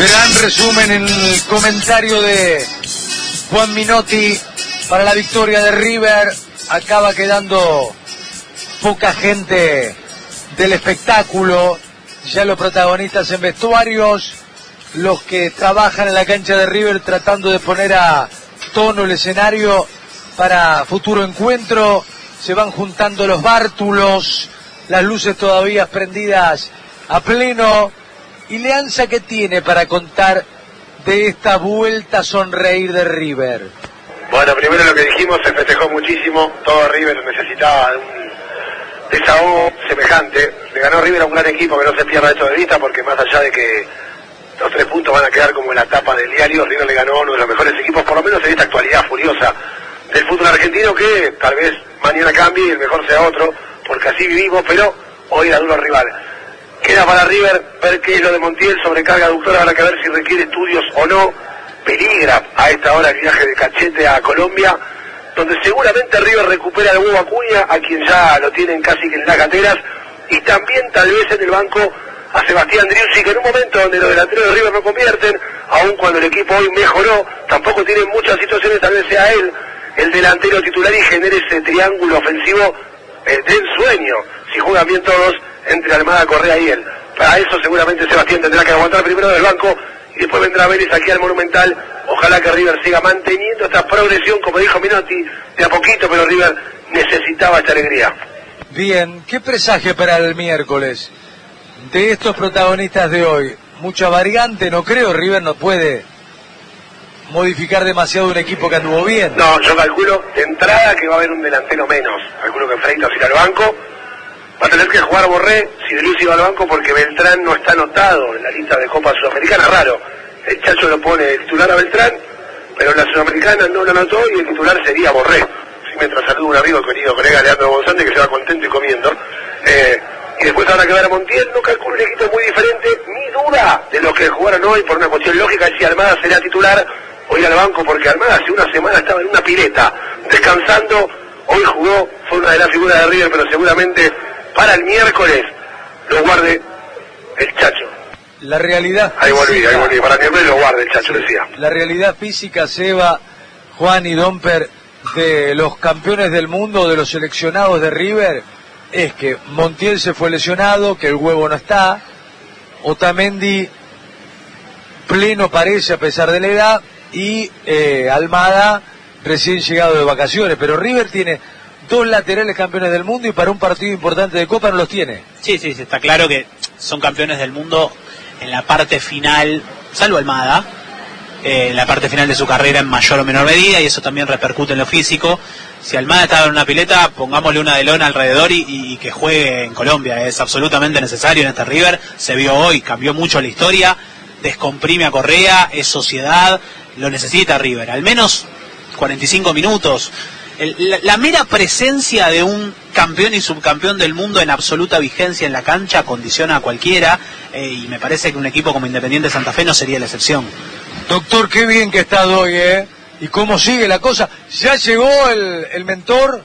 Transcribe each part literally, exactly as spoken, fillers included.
Gran resumen en el comentario de Juan Minotti para la victoria de River. Acaba quedando poca gente del espectáculo, ya los protagonistas en vestuarios, los que trabajan en la cancha de River tratando de poner a tono el escenario para futuro encuentro. Se van juntando los bártulos, las luces todavía prendidas a pleno. ¿Y Leanza qué tiene para contar de esta vuelta a sonreír de River? Bueno, primero lo que dijimos, se festejó muchísimo, todo River necesitaba un desahogo semejante. Le ganó River a un gran equipo, que no se pierda esto de vista, porque más allá de que los tres puntos van a quedar como en la tapa del diario, River le ganó a uno de los mejores equipos, por lo menos en esta actualidad furiosa del fútbol argentino, que tal vez mañana cambie y el mejor sea otro, porque así vivimos, pero hoy era duro rival. Queda para River ver qué es lo de Montiel, sobrecarga aductora, habrá que ver si requiere estudios o no. Peligra a esta hora el viaje de Cachete a Colombia, donde seguramente River recupera al Hugo Acuña, a quien ya lo tienen casi que en las gateras, y también tal vez en el banco a Sebastián Driussi, que en un momento donde los delanteros de River no convierten, aun cuando el equipo hoy mejoró, tampoco tiene muchas situaciones, tal vez sea él el delantero titular y genere ese triángulo ofensivo eh, de ensueño, si juegan bien todos, entre Almada, Correa y él. Para eso seguramente Sebastián tendrá que aguantar primero del banco y después vendrá Vélez aquí al Monumental. Ojalá que River siga manteniendo esta progresión, como dijo Minotti, de a poquito, pero River necesitaba esta alegría. Bien, ¿qué presagio para el miércoles de estos protagonistas de hoy? Mucha variante, no creo, River no puede modificar demasiado un equipo que anduvo bien. No, yo calculo de entrada que va a haber un delantero menos. Calculo que Freitas irá al banco. Va a tener que jugar Borré, si Driussi va al banco, porque Beltrán no está anotado en la lista de Copa Sudamericana, raro. El Chacho lo pone de titular a Beltrán, pero en la Sudamericana no lo anotó y el titular sería Borré. Sí, mientras saludo un amigo querido colega Leandro González, que se va contento y comiendo. Eh, y después habrá que ver a Montiel, no calculo un equipo muy diferente, ni duda de lo que jugaron hoy, por una cuestión lógica, si Almada será titular o ir al banco, porque Almada hace una semana estaba en una pileta, descansando, hoy jugó, fue una de las figuras de River, pero seguramente para el miércoles lo guarde el Chacho. La realidad ahí volví, física, ahí volví, para el miércoles lo guarde el Chacho, decía. La realidad física, Seba, Juan y Domper, de los campeones del mundo, de los seleccionados de River, es que Montiel se fue lesionado, que el huevo no está, Otamendi pleno parece a pesar de la edad, y eh, Almada recién llegado de vacaciones, pero River tiene dos laterales campeones del mundo y para un partido importante de Copa no los tiene. Sí, sí, sí, está claro que son campeones del mundo en la parte final, salvo Almada, eh, en la parte final de su carrera en mayor o menor medida, y eso también repercute en lo físico. Si Almada estaba en una pileta, pongámosle una de lona alrededor y, y que juegue en Colombia, es absolutamente necesario en este River, se vio hoy, cambió mucho la historia, descomprime a Correa, es sociedad, lo necesita River, al menos cuarenta y cinco minutos. El, la, la mera presencia de un campeón y subcampeón del mundo en absoluta vigencia en la cancha condiciona a cualquiera, eh, y me parece que un equipo como Independiente Santa Fe no sería la excepción. Doctor, qué bien que está hoy, ¿eh? ¿Y cómo sigue la cosa? ¿Ya llegó el, el mentor?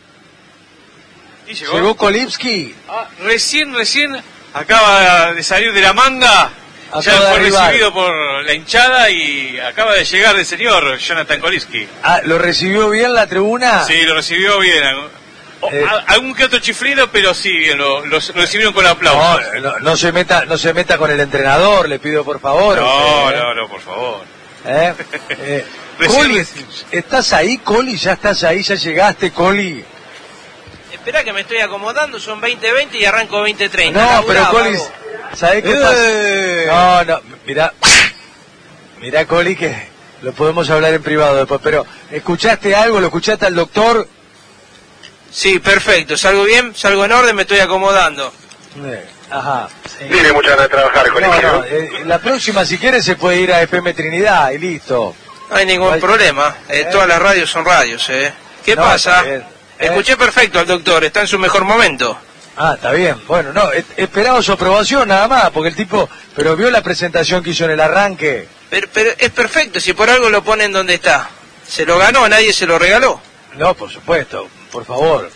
¿Y llegó? ¿Llegó Kolipski? Ah, recién, recién acaba de salir de la manga. Acaba ya fue de arribar. recibido por la hinchada y acaba de llegar el señor Jonathan Kolipski. Ah, ¿lo recibió bien la tribuna? Sí, lo recibió bien. O, Eh. a, algún que otro chiflido, pero sí, lo, lo, lo recibieron con aplausos. No, no, no se meta, no se meta con el entrenador, le pido por favor. No, usted, ¿eh? no, no, por favor. ¿Eh? Eh, Recién, Coli, recién. ¿estás ahí, Coli? ¿Ya estás ahí? ¿Ya llegaste, Coli? Espera que me estoy acomodando, son veinte veinte y arranco veinte treinta. No, Laburá, pero Coli, vago. ¿sabés qué Eh. pasa? No, no, mirá, mirá, Coli, que lo podemos hablar en privado después, pero ¿escuchaste algo? ¿Lo escuchaste al doctor? Sí, perfecto, salgo bien, salgo en orden, me estoy acomodando. Eh, ajá. Tiene muchas ganas de trabajar con No, el no, eh, la próxima, si quieres, se puede ir a F M Trinidad y listo. No hay ningún Ay. problema, eh, Eh. todas las radios son radios, ¿eh? ¿Qué No, pasa? está bien. Eh. Escuché perfecto al doctor, está en su mejor momento. Ah, está bien. Bueno, no, e- esperaba su aprobación nada más, porque el tipo, pero vio la presentación que hizo en el arranque. Pero, pero es perfecto, si por algo lo ponen donde está. Se lo ganó, nadie se lo regaló. No, por supuesto, por favor.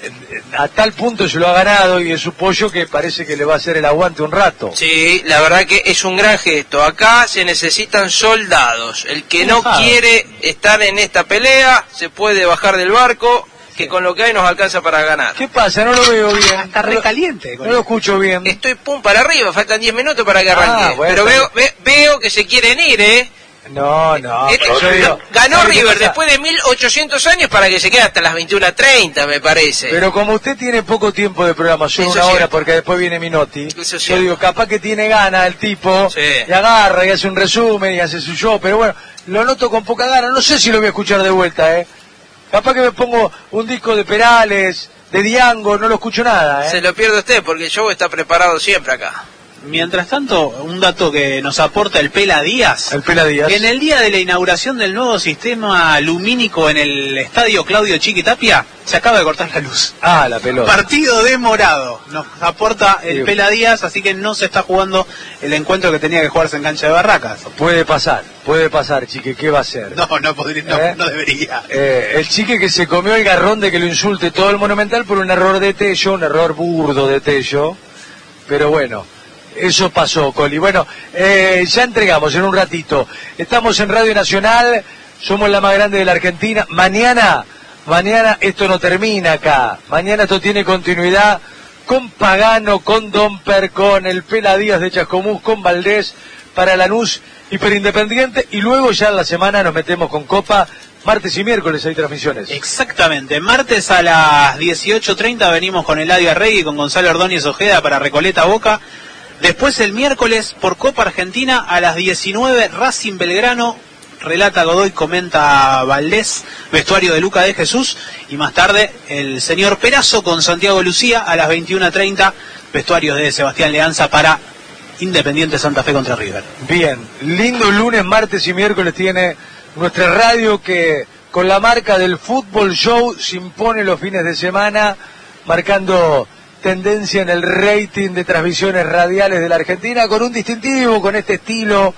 a tal punto se lo ha ganado y es su pollo que parece que le va a hacer el aguante un rato. Sí, la verdad que es un gran gesto. Acá se necesitan soldados. El que no Ah. quiere estar en esta pelea se puede bajar del barco, que con lo que hay nos alcanza para ganar. ¿Qué pasa? No lo veo bien. Está No re lo- caliente. No lo escucho bien. Estoy pum para arriba, faltan diez minutos para que arranque. Ah, bueno. Pero veo, ve- veo que se quieren ir, ¿eh? No, no. Este- yo digo, ganó ¿sabe qué River pasa? después de mil ochocientos años para que se quede hasta las veintiuna treinta, me parece. Pero como usted tiene poco tiempo de programación, Eso una es hora, cierto. porque después viene Minotti, Eso es yo cierto. digo, capaz que tiene ganas el tipo, Sí. y agarra y hace un resumen y hace su show, pero bueno, lo noto con poca gana, no sé si lo voy a escuchar de vuelta, ¿eh? Capaz que me pongo un disco de Perales, de Diango, no lo escucho nada, ¿eh? Se lo pierde usted porque el show está preparado siempre acá. Mientras tanto, un dato que nos aporta el Pela Díaz. El Pela Díaz. En el día de la inauguración del nuevo sistema lumínico en el estadio Claudio Chiquitapia, se acaba de cortar la luz. Ah, la pelota. Partido demorado. Nos aporta el Sí. Pela Díaz, así que no se está jugando el encuentro que tenía que jugarse en cancha de Barracas. Puede pasar, puede pasar, chique, ¿qué va a hacer? No, no, podría, no, ¿Eh? no debería. Eh, el chique que se comió el garrón de que lo insulte todo el Monumental por un error de Tello, un error burdo de Tello, pero bueno, eso pasó, Coli. Bueno, eh, ya entregamos en un ratito. Estamos en Radio Nacional, somos la más grande de la Argentina. Mañana, mañana esto no termina acá. Mañana esto tiene continuidad con Pagano, con Domper, con el Pela Díaz de Chascomús, con Valdés para Lanús y para Independiente. Y luego ya en la semana nos metemos con Copa. Martes y miércoles hay transmisiones. Exactamente, martes a las dieciocho treinta venimos con Eladio Arregui y con Gonzalo Ordóñez Ojeda para Recoleta Boca. Después el miércoles por Copa Argentina a las diecinueve Racing Belgrano, relata Godoy, comenta Valdés, vestuario de Luca de Jesús, y más tarde el señor Perazo con Santiago Lucía a las veintiuna treinta, vestuario de Sebastián Leanza para Independiente Santa Fe contra River. Bien, lindo lunes, martes y miércoles tiene nuestra radio que con la marca del Fútbol Show se impone los fines de semana, marcando tendencia en el rating de transmisiones radiales de la Argentina, con un distintivo, con este estilo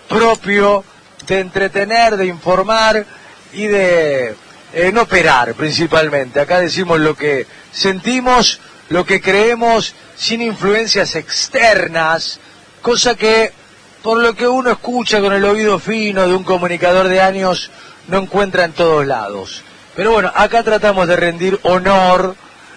propio de entretener, de informar y de eh, no operar principalmente. Acá decimos lo que sentimos, lo que creemos, sin influencias externas, cosa que por lo que uno escucha con el oído fino de un comunicador de años no encuentra en todos lados. Pero bueno, acá tratamos de rendir honor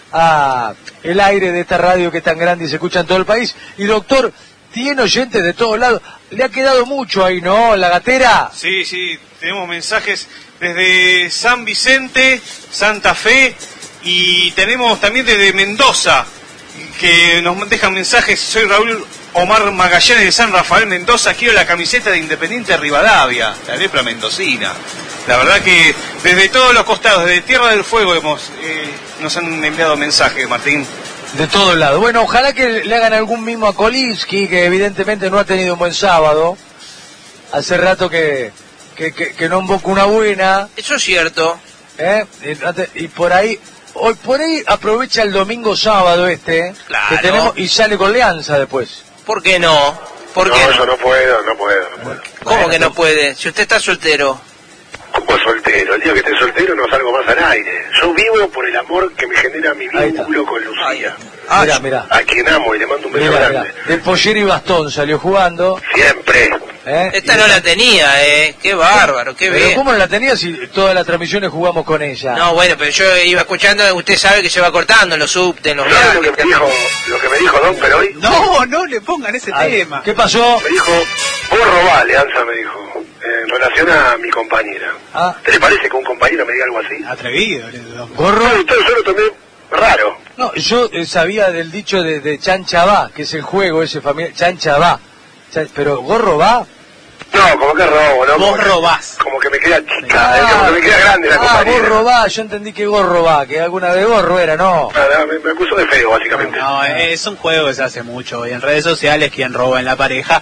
a el aire de esta radio que es tan grande y se escucha en todo el país. Y doctor, tiene oyentes de todos lados. Le ha quedado mucho ahí, ¿no? La gatera. Sí, sí, tenemos mensajes desde San Vicente, Santa Fe, y tenemos también desde Mendoza, que nos dejan mensajes. Soy Raúl Omar Magallanes de San Rafael, Mendoza. Quiero la camiseta de Independiente Rivadavia, la lepra mendocina. La verdad que desde todos los costados, desde Tierra del Fuego hemos eh, nos han enviado mensajes, Martín. De todos lados. Bueno, ojalá que le hagan algún mimo a Kolinski, que evidentemente no ha tenido un buen sábado. Hace rato que, que, que, que no invoca una buena. Eso es cierto. ¿eh? Y, y por ahí, hoy por ahí aprovecha el domingo sábado este, Claro. que tenemos, y sale con Leanza después. ¿Por qué no? ¿Por No, qué yo no? no puedo, no puedo, no puedo. ¿Cómo Bueno, que no no- puede? Si usted está soltero. Como soltero, el día que esté soltero no salgo más al aire. Yo vivo por el amor que me genera mi Ahí está. vínculo con Lucía. Ah, Mirá, mirá. A quien amo y le mando un beso Mirá, grande. mirá. De Pollero y Bastón salió jugando. Siempre. ¿eh? Esta Y- no la tenía, ¿eh? Qué bárbaro, qué Pero bien. ¿cómo no la tenía si todas las transmisiones jugamos con ella? No, bueno, pero yo iba escuchando, usted sabe que se va cortando en los subtes, en los ¿Sabes lo que viajes. me dijo, lo que me dijo Don pero hoy? No, no le pongan ese Ay, tema. ¿qué pasó? Me dijo, vos robá, Leanza, me dijo, en relación a mi compañera. Ah, ¿Te le parece que un compañero me diga algo así? Atrevido. le- lo- gorro. No, entonces yo lo tomé raro. No, yo eh, sabía del dicho de, de Chancha va, que es el juego ese familiar. Chancha va. Chan- pero gorro va. No, como que robo, ¿no? Vos Como que- robás. Como que me queda chica, eh, como que me queda grande la ah, compañera. gorro va, yo entendí que gorro va, que alguna vez gorro era, no. Nada, me, me acusó de feo, básicamente. No, es un juego que se hace mucho hoy en redes sociales, quien roba en la pareja.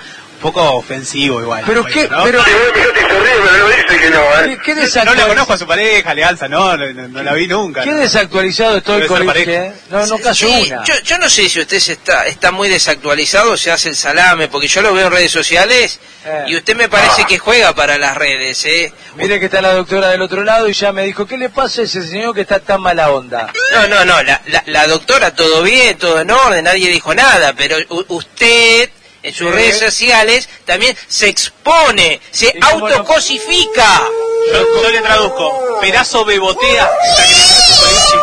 poco ofensivo igual. Pero qué, ¿no? pero... Sí, Menotti se ríe, pero no dice que no, ¿eh? ¿Qué, qué No, desactualiz- no la conozco a su pareja, Leanza, no, no, no, no la vi nunca. ¿Qué ¿no? desactualizado estoy Debe con ser el pareja. que, ¿eh? No, no caso Sí, una. yo, yo no sé si usted se está, está muy desactualizado, se hace el salame, porque yo lo veo en redes sociales Eh. y usted me parece que juega para las redes, ¿eh? Mire que está la doctora del otro lado y ya me dijo, ¿qué le pasa a ese señor que está tan mala onda? No, no, no, la, la, la doctora todo bien, todo en orden, nadie dijo nada, pero u- usted en sus Sí. redes sociales también se expone, se ¿Y cómo no? autocosifica. Yo, yo le traduzco, pedazo bebotea. Está que le dice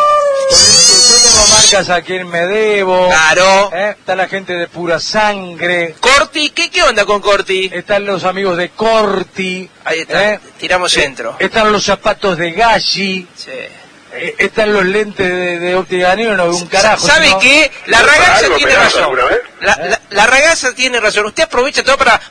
Colichi. Yo tengo marcas a quien me debo. Claro. ¿eh? Está la gente de Pura Sangre. Corti, ¿qué, qué onda con Corti? Están los amigos de Corti. Ahí está, ¿eh? tiramos centro. Están los zapatos de Galli. Sí. eh, Están los lentes de, de óptica Danilo, no de un carajo. ¿Sabe sino- qué? La ¿Para ragazza algo tiene pedazo razón. alguna vez? La, la, la ragazza tiene razón. Usted aprovecha todo para...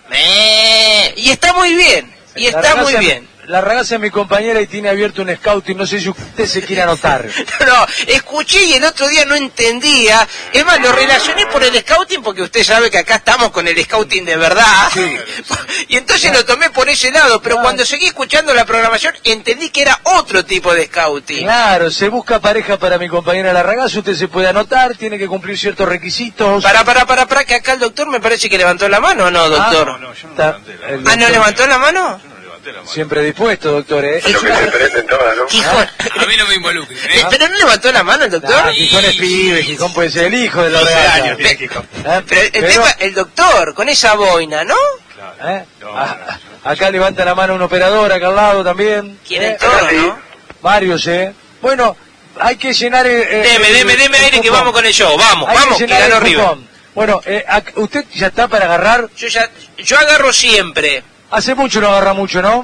Me- Y está muy bien. Y La está ragazza- muy bien. La ragazza es mi compañera y tiene abierto un scouting, no sé si usted se quiere anotar. No, escuché y el otro día no entendía. Es más, lo relacioné por el scouting porque usted sabe que acá estamos con el scouting de verdad. Sí. Y entonces lo tomé por ese lado, pero Claro. cuando seguí escuchando la programación entendí que era otro tipo de scouting. Claro, se busca pareja para mi compañera la ragazza, usted se puede anotar, tiene que cumplir ciertos requisitos. Para, para, para, para, que acá el doctor me parece que levantó la mano, ¿o no, doctor? Ah, no, yo no Está- levanté la el Ah, ¿no doctor- levantó la mano? Siempre dispuesto, doctor, ¿eh? Lo que se prenden todas, ¿no? Quijón. A mí no me involucre, Eh, ¿eh? ¿Pero no levantó la mano el doctor? Ah, Gijón es pibe, Gijón puede ser el hijo de la doce ragazza. años tiene Gijón. ¿Eh? Pero el Pero, tema, el doctor, con esa boina, ¿no? ¿eh? Ah, acá levanta la mano un operador, acá al lado también. Quiere ¿eh? todo, sí. ¿no? Varios, ¿eh? Bueno, hay que llenar el... el- Deme, el- deme, deme el aire que cupón. vamos con el show. Vamos, Hay vamos, que que llenar ganó el River. cupón. Bueno, eh, ac- ¿usted ya está para agarrar? Yo ya, yo agarro siempre. Hace mucho no agarra mucho, ¿no?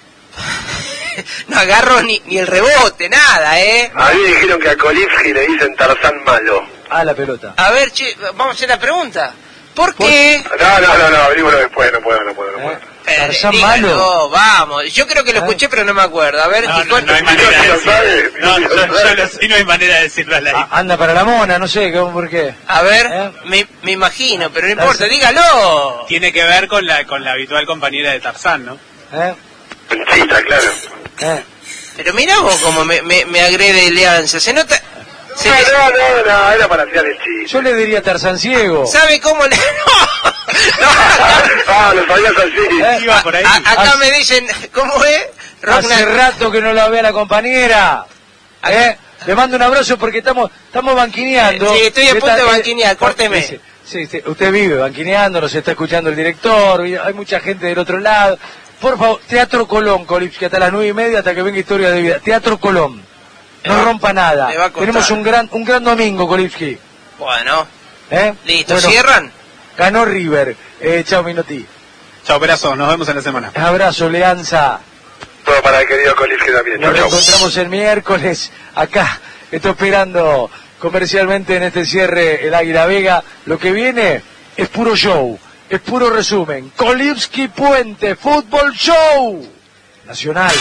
No agarro ni, ni el rebote, nada, ¿eh? A mí me dijeron que a Kolivsky le dicen Tarzán malo. Ah, la pelota. A ver, che, vamos a hacer la pregunta. ¿Por qué? No, no, no, no, abrímoslo después, no puedo, no puedo, no puedo. ¿Eh? Eh, ¿Tarzán dígalo, malo? vamos. Yo creo que lo ¿Eh? escuché, pero no me acuerdo. A ver, No, no, Gijón. no hay manera de Dios lo sabe, decirlo. No, Dios yo, lo yo sabe. lo sé, no hay manera de decirlo al aire. Ah, anda para la mona, no sé, ¿cómo, ¿por qué? A ver, ¿Eh? me, me imagino, pero no importa, Tarzán. dígalo. Tiene que ver con la con la habitual compañera de Tarzán, ¿no? ¿Eh? Conchita, claro. ¿Eh? Pero mirá vos cómo me, me, me agrede Leanza. Se nota... se No, le- no, no, no, era para tirar el chiste. Yo le diría Tarzán ciego. ¿Sabe cómo le...? No, Ah, lo sabías así. ¿Eh? Iba por ahí. A- acá Hace- me dicen, ¿cómo es? Hace Ragnar- rato que no la ve a la compañera. ¿Eh? Le mando un abrazo porque estamos estamos banquineando. Sí, estoy a punto de Esta- banquinear, eh, córteme. Sí, sí, sí, usted vive banquineando, nos está escuchando el director, y hay mucha gente del otro lado. Por favor, Teatro Colón, Kolivsky, hasta las nueve y media, hasta que venga Historia de Vida. Teatro Colón. No va- rompa nada. me va a costar. Tenemos un gran un gran domingo, Kolivsky. Bueno, ¿Eh? listo, Bueno, ¿cierran? Ganó River. Eh, chao, Minotti. Chao, Perazo, nos vemos en la semana. Abrazo, Leanza. Todo para el querido Kolivsky también. Nos Chau, chau. reencontramos el miércoles acá. Estoy esperando comercialmente en este cierre el Águila Vega. Lo que viene es puro show, es puro resumen. Kolivsky Puente, Fútbol Show Nacional.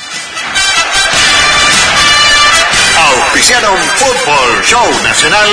Auspiciaron Fútbol Show Nacional.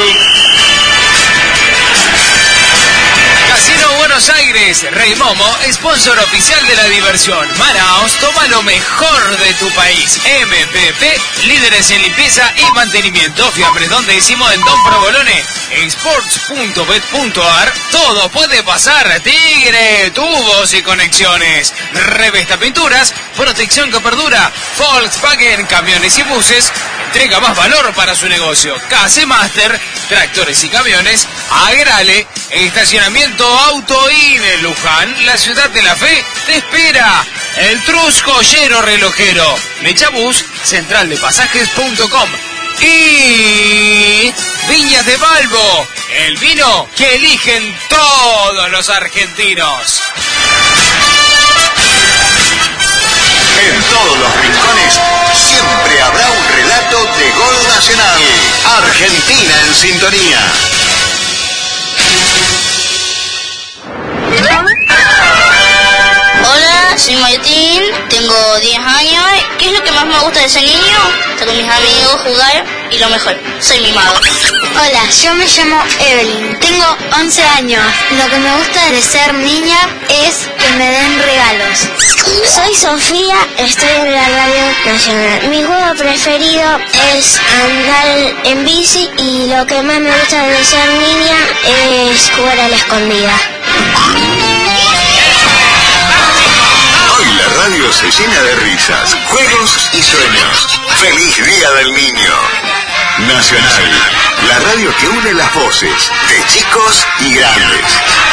Casino Buenos Aires, Rey Momo, sponsor oficial de la diversión. Manaos, toma lo mejor de tu país. M P P, líderes en limpieza y mantenimiento. Fiambres Don Décimo en Don Provolone. Sports punto bet punto ar. Todo puede pasar. Tigre, tubos y conexiones. Revesta Pinturas, protección que perdura. Volkswagen, camiones y buses. Entrega más valor para su negocio. K C Master, tractores y camiones. Agrale, estacionamiento Autoin en Luján, la ciudad de la fe, te espera. El Trus Joyero Relojero, Mechabús, central de pasajes punto com. Y Viñas de Balbo, el vino que eligen todos los argentinos. En todos los rincones siempre habrá un relato de gol nacional. Argentina en sintonía. Hola, soy Martín, tengo tengo diez años. ¿Qué es lo que más me gusta de ser niño? Estar con mis amigos, jugar y lo mejor, soy mimado. Hola, yo me llamo Evelyn, tengo once años. Lo que me gusta de ser niña es que me den regalos. Soy Sofía, estoy en la Radio Nacional. Mi juego preferido es andar en bici y lo que más me gusta de ser niña es jugar a la escondida. Hoy la radio se llena de risas, juegos y sueños. ¡Feliz Día del Niño! Nacional, la radio que une las voces de chicos y grandes.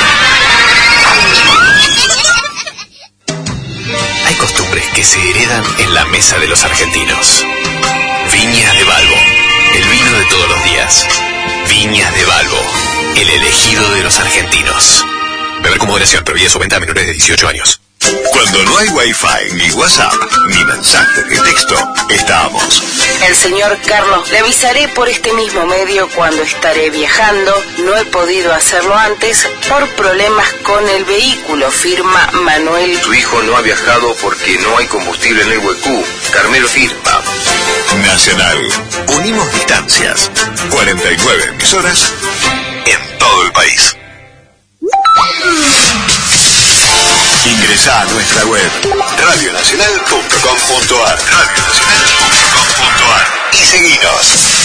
Hay costumbres que se heredan en la mesa de los argentinos. Viñas de Balbo, el vino de todos los días. Viñas de Balbo, el elegido de los argentinos. Beber con moderación, prohibida su venta a menores de dieciocho años. Cuando no hay wifi, ni WhatsApp, ni mensaje de texto, estamos. El señor Carlos, le avisaré por este mismo medio cuando estaré viajando. No he podido hacerlo antes por problemas con el vehículo, firma Manuel. Su hijo no ha viajado porque no hay combustible en el Huecú. Carmelo firma. Nacional, unimos distancias. cuarenta y nueve emisoras en todo el país. Ingresá a nuestra web radio nacional punto com punto a r radio nacional punto com punto a r y seguinos.